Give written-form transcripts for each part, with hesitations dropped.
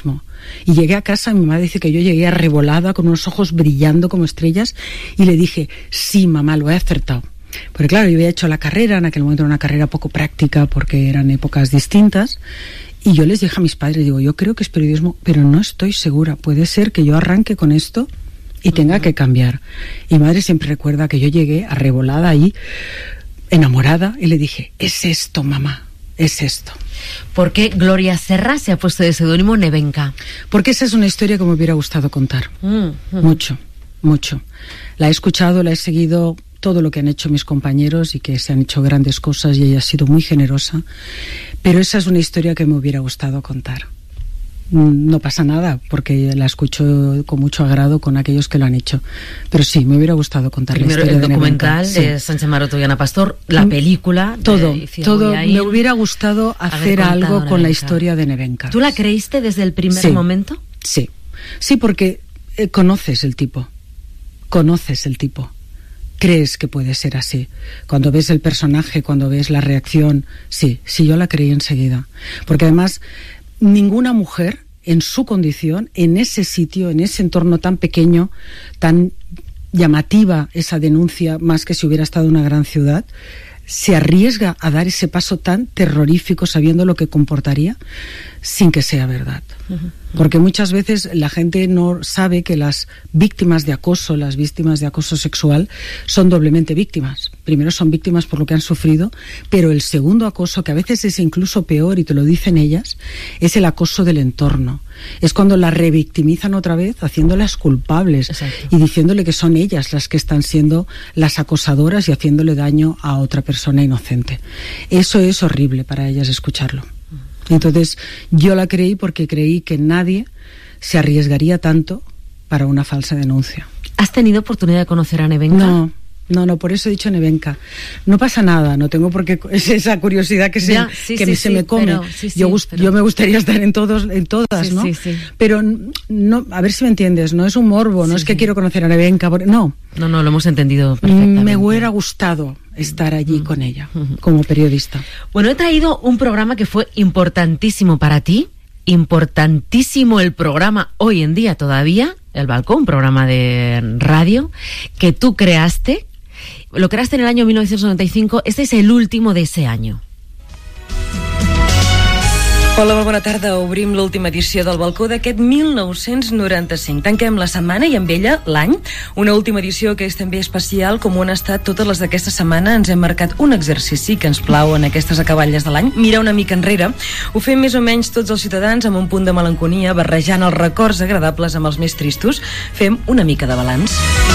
mismo. Y llegué a casa, mi mamá dice que yo llegué arrebolada, con unos ojos brillando como estrellas, y le dije, sí, mamá, lo he acertado. Porque claro, yo había hecho la carrera, en aquel momento era una carrera poco práctica porque eran épocas distintas, y yo les dije a mis padres, digo, yo creo que es periodismo, pero no estoy segura, puede ser que yo arranque con esto y tenga que cambiar. Y mi madre siempre recuerda que yo llegué arrebolada ahí, enamorada, y le dije, es esto, mamá, es esto. ¿Por qué Gloria Serra se ha puesto de seudónimo Nevenka? Porque esa es una historia que me hubiera gustado contar. Mucho, mucho. La he escuchado, la he seguido, todo lo que han hecho mis compañeros y que se han hecho grandes cosas y ella ha sido muy generosa. Pero esa es una historia que me hubiera gustado contar. No pasa nada, porque la escucho con mucho agrado con aquellos que lo han hecho. Pero sí, me hubiera gustado contar primero la historia el documental de de Sánchez Maroto y Ana Pastor, la película. Todo. Me hubiera gustado hacer algo con la historia de Nevenka. ¿Tú la creíste desde el primer momento? Sí, porque conoces el tipo. Crees que puede ser así. Cuando ves el personaje, cuando ves la reacción, sí, yo la creí enseguida. Porque además, ninguna mujer en su condición, en ese sitio, en ese entorno tan pequeño, tan llamativa esa denuncia, más que si hubiera estado en una gran ciudad, se arriesga a dar ese paso tan terrorífico sabiendo lo que comportaría sin que sea verdad. Porque muchas veces la gente no sabe que las víctimas de acoso sexual son doblemente víctimas. Primero son víctimas por lo que han sufrido, pero el segundo acoso, que a veces es incluso peor y te lo dicen ellas, es el acoso del entorno. Es cuando las revictimizan otra vez haciéndolas culpables. Exacto. Y diciéndole que son ellas las que están siendo las acosadoras y haciéndole daño a otra persona inocente. Eso es horrible para ellas escucharlo. Entonces yo la creí porque creí que nadie se arriesgaría tanto para una falsa denuncia. ¿Has tenido oportunidad de conocer a Nevenka? No, por eso he dicho Nevenka. No pasa nada, no tengo por qué, es esa curiosidad que se me come. Pero, yo me gustaría estar en todas, ¿no? Sí. Pero no, a ver si me entiendes, no es un morbo, no es que quiero conocer a Nevenka, no. No, lo hemos entendido perfectamente. Me hubiera gustado estar allí con ella, como periodista. Bueno, he traído un programa que fue importantísimo para ti, importantísimo el programa hoy en día todavía, El Balcón, un programa de radio que tú creaste. Lo creaste en el año 1995, este es el último de ese año. Hola, molt bona tarda. Obrim l'última edició del Balcó d'aquest 1995. Tanquem la setmana i amb ella l'any. Una última edició que és també especial, com ho han estat totes les d'aquesta setmana. Ens hem marcat un exercici que ens plau en aquestes acaballes de l'any, mirar una mica enrere. Ho fem més o menys tots els ciutadans amb un punt de melanconia, barrejant els records agradables amb els més tristos. Fem una mica de balanç.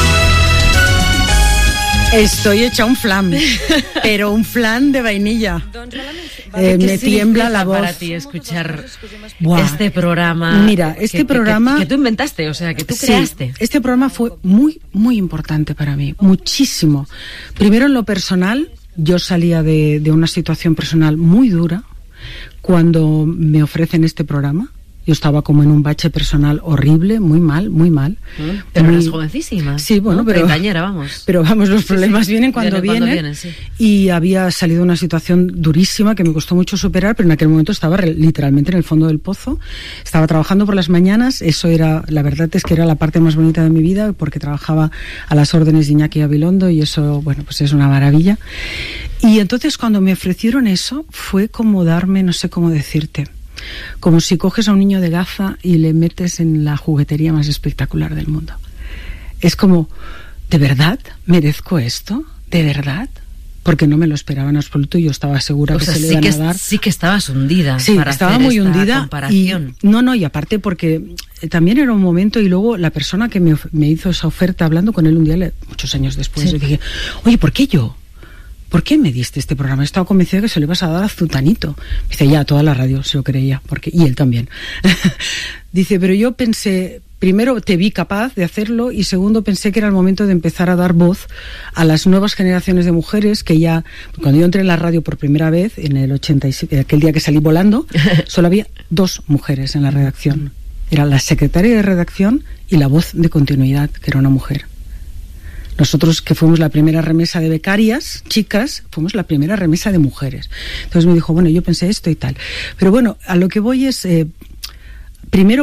Estoy hecha un flan, pero un flan de vainilla. Me tiembla la voz. Para ti escuchar este programa. Mira, este programa que tú inventaste, o sea, que tú creaste. Este programa fue muy, muy importante para mí, muchísimo. Primero en lo personal, yo salía de una situación personal muy dura cuando me ofrecen este programa. Yo estaba como en un bache personal horrible, muy mal. Pero eras jovencísima. Sí, bueno, ¿no? pero vamos. Pero vamos, los problemas vienen cuando vienen. Sí. Y había salido una situación durísima que me costó mucho superar, pero en aquel momento estaba literalmente en el fondo del pozo. Estaba trabajando por las mañanas, eso era, la verdad es que era la parte más bonita de mi vida, porque trabajaba a las órdenes de Iñaki Abilondo y eso, bueno, pues es una maravilla. Y entonces cuando me ofrecieron eso, fue como darme, no sé cómo decirte, como si coges a un niño de Gaza y le metes en la juguetería más espectacular del mundo. Es como, ¿de verdad merezco esto? ¿De verdad? Porque no me lo esperaba en absoluto y yo estaba segura que se le iban a dar. Sí que estabas hundida. Sí, para estaba hacer muy esta hundida. Comparación. Y aparte porque también era un momento, y luego la persona que me hizo esa oferta, hablando con él un día, muchos años después, le dije, oye, ¿por qué yo? ¿Por qué me diste este programa? He estado convencida que se lo ibas a dar a Zutanito. Dice, ya, toda la radio se lo creía, y él también. Dice, pero yo pensé, primero te vi capaz de hacerlo y segundo pensé que era el momento de empezar a dar voz a las nuevas generaciones de mujeres que ya, cuando yo entré en la radio por primera vez, en el 87, aquel día que salí volando, solo había 2 mujeres en la redacción. Era la secretaria de redacción y la voz de continuidad, que era una mujer. Nosotros, que fuimos la primera remesa de becarias, chicas, fuimos la primera remesa de mujeres. Entonces me dijo, bueno, yo pensé esto y tal. Pero bueno, a lo que voy es, primero